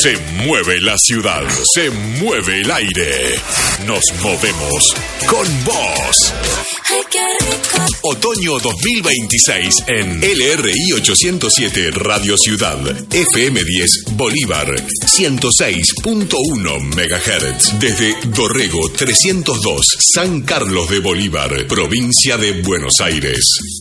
Se mueve la ciudad, se mueve el aire. Nos movemos con vos. Otoño 2026 en LRI 807 Radio Ciudad, FM 10 Bolívar, 106.1 MHz. Desde Dorrego 302, San Carlos de Bolívar, provincia de Buenos Aires.